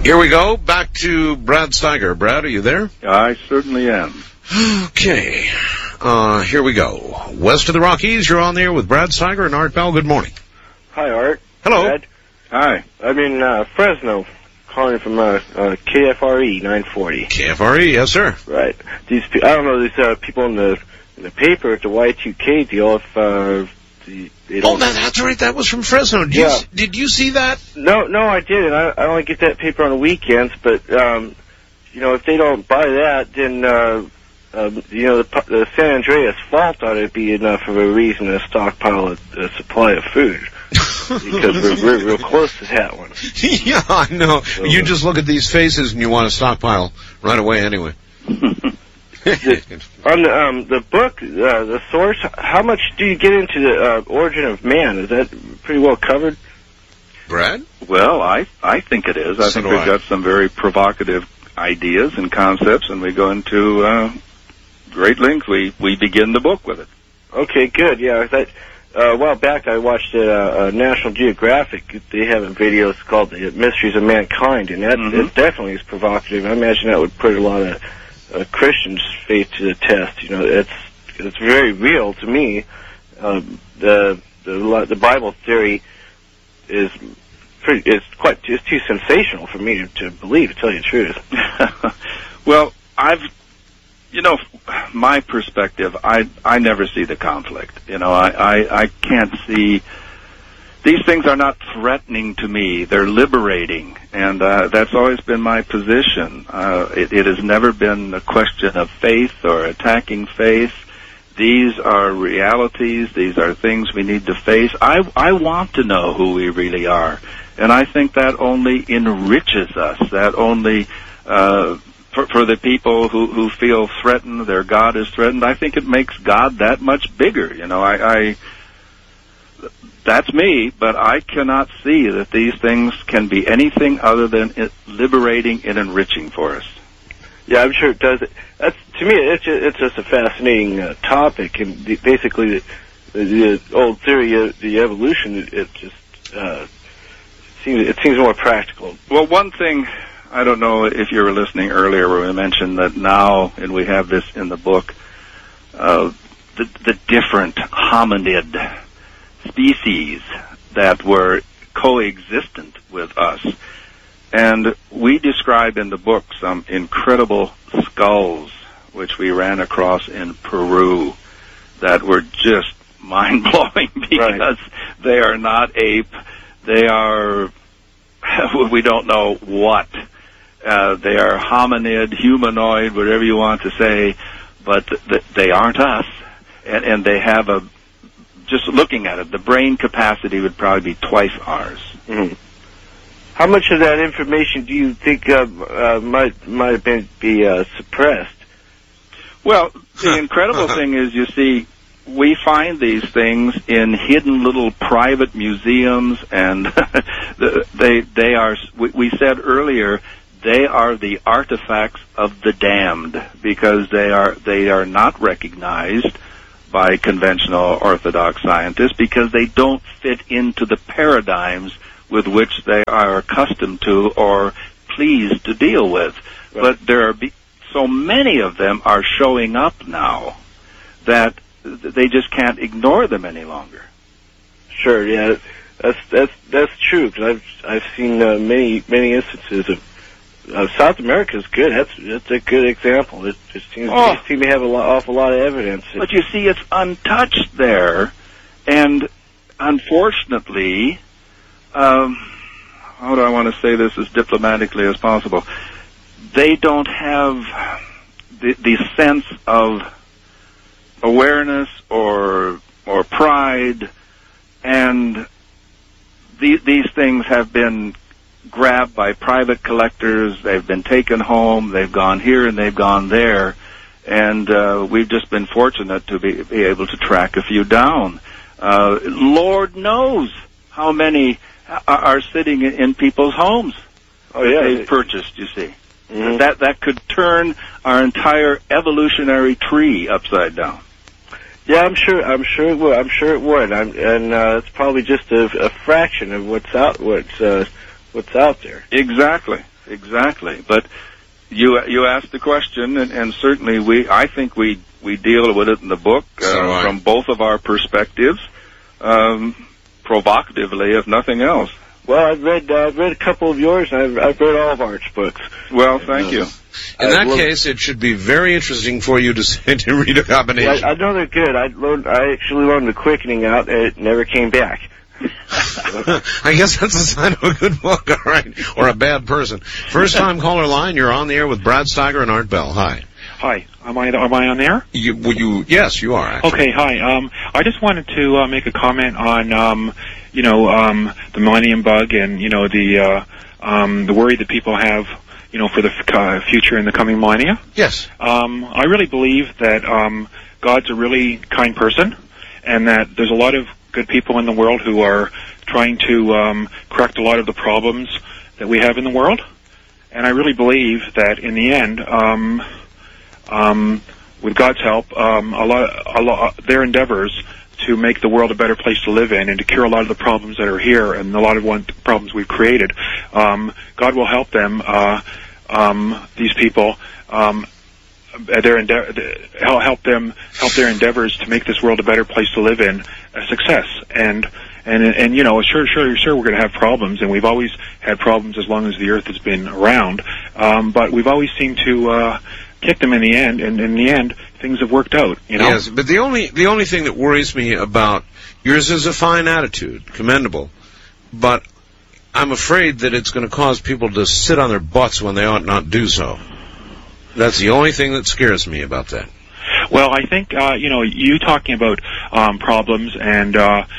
Here we go. Back to Brad Steiger. Brad, are you there? I certainly am. Okay. Here we go. West of the Rockies, you're on there with Brad Steiger and Art Bell. Good morning. Hi, Art. Hello. Brad. Hi. I'm in Fresno, calling from KFRE 940. KFRE, yes, sir. Right. I don't know, these people in the paper at the Y2K deal, if they don't... Oh, that's right. That was from Fresno. Did you see that? No, I didn't. I only get that paper on the weekends, but, if they don't buy that, then, the San Andreas Fault ought to be enough of a reason to stockpile a supply of food. Because we're real close to that one. Yeah, I know. So, you just look at these faces and you want to stockpile right away anyway. On the book, the source, how much do you get into the origin of man? Is that pretty well covered? Brad? Well, I think it is. I think we've got some very provocative ideas and concepts, and we go into great length. We begin the book with it. Okay, good. Yeah, a while back I watched National Geographic. They have a video. It's called The Mysteries of Mankind, and that it definitely is provocative. I imagine that would put a lot of Christians' faith to the test. It's very real to me. The Bible theory is too sensational for me to believe, to tell you the truth. Well, my perspective, I never see the conflict. I can't see. These things are not threatening to me. They're liberating, and that's always been my position. It has never been a question of faith or attacking faith. These are realities. These are things we need to face. I want to know who we really are, and I think that only enriches us. That only, for the people who feel threatened, their God is threatened, I think it makes God that much bigger. That's me, but I cannot see that these things can be anything other than liberating and enriching for us. Yeah, I'm sure it does. To me, it's just a fascinating topic, and basically the old theory of the evolution, it seems more practical. Well, one thing, I don't know if you were listening earlier where we mentioned that now, and we have this in the book, the different hominid species that were coexistent with us. And we describe in the book some incredible skulls which we ran across in Peru that were just mind-blowing because they are not ape. They are, we don't know what. They are hominid, humanoid, whatever you want to say, but they aren't us. And they have just looking at it, the brain capacity would probably be twice ours. Mm-hmm. How much of that information do you think might have been suppressed? Well, the incredible thing is, you see, we find these things in hidden little private museums, and they are. We said earlier, they are the artifacts of the damned because they are not recognized by conventional orthodox scientists because they don't fit into the paradigms with which they are accustomed to or pleased to deal with. Right. But so many of them are showing up now that they just can't ignore them any longer. Sure, yeah, that's true. Because I've seen many instances of South America is good. That's a good example. It just seems to have an awful lot of evidence. But you see, it's untouched there, and unfortunately, how do I want to say this as diplomatically as possible? They don't have the sense of awareness or pride, and these things have been grabbed by private collectors. They've been taken home. They've gone here and they've gone there, and we've just been fortunate to be able to track a few down. Lord knows how many are sitting in people's homes that they've purchased, you see. Mm-hmm. That could turn our entire evolutionary tree upside down. Yeah, I'm sure it would. And it's probably just a fraction of what's out there. Exactly. Exactly. But you asked the question, and certainly I think we deal with it in the book from both of our perspectives, provocatively, if nothing else. Well, I've read a couple of yours, and I've read all of Art's books. Well, thank you. In that case, it should be very interesting for you to read a combination. I know they're good. I actually loaned The Quickening out, and it never came back. I guess that's a sign of a good book, all right, or a bad person. First-time caller line, you're on the air with Brad Steiger and Art Bell. Hi. Hi. Am I on there? Yes, you are, actually. Okay, hi. I just wanted to make a comment on, the Millennium Bug and, the worry that people have, for the future in the coming millennia. Yes. I really believe that God's a really kind person, and that there's a lot of good people in the world who are trying to correct a lot of the problems that we have in the world. And I really believe that in the end, with God's help, their endeavors to make the world a better place to live in and to cure a lot of the problems that are here and a lot of problems we've created, God will help them, these people, help their endeavors to make this world a better place to live in a success. And sure we're going to have problems, and we've always had problems as long as the earth has been around, but we've always seemed to kick them in the end, and in the end things have worked out, Yes, but the only thing that worries me about yours is a fine attitude, commendable, but I'm afraid that it's going to cause people to sit on their butts when they ought not do so. That's the only thing that scares me about that. Well, I think, you talking about problems and,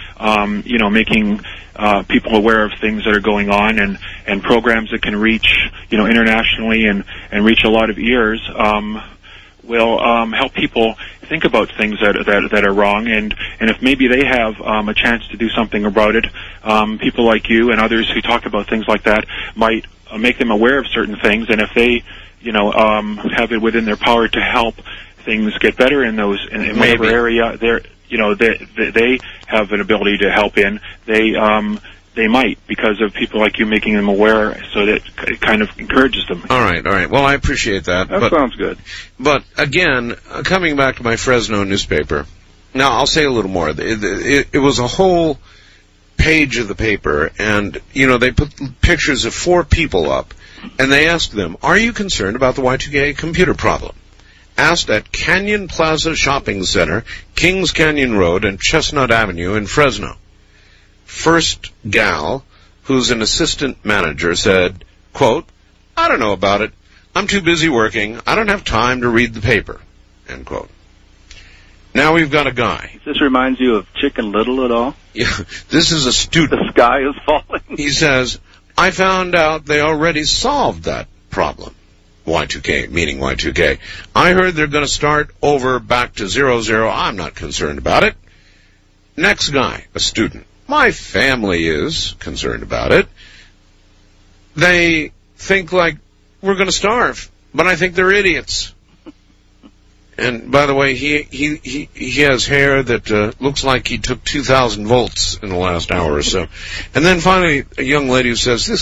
making people aware of things that are going on and programs that can reach, internationally and reach a lot of ears, will help people think about things that are wrong, and if maybe they have a chance to do something about it, people like you and others who talk about things like that might make them aware of certain things, and if they have it within their power to help things get better in whatever area they have an ability to help in, they might, because of people like you making them aware, so that it kind of encourages them. All right. Well, I appreciate that. That sounds good. But again, coming back to my Fresno newspaper, now I'll say a little more. It was a whole page of the paper, and they put pictures of 4 people up, and they asked them, "Are you concerned about the Y2K computer problem?" Asked at Canyon Plaza Shopping Center, Kings Canyon Road, and Chestnut Avenue in Fresno. First gal, who's an assistant manager, said, quote, "I don't know about it. I'm too busy working. I don't have time to read the paper," end quote. Now we've got a guy. This reminds you of Chicken Little at all? Yeah, this is a student. The sky is falling. He says, "I found out they already solved that problem." Y2K, meaning Y2K. "I heard they're going to start over back to 00. I'm not concerned about it." Next guy, a student. "My family is concerned about it. They think like we're going to starve, but I think they're idiots." And by the way, he has hair that looks like he took 2,000 volts in the last hour or so. And then finally, a young lady who says, "This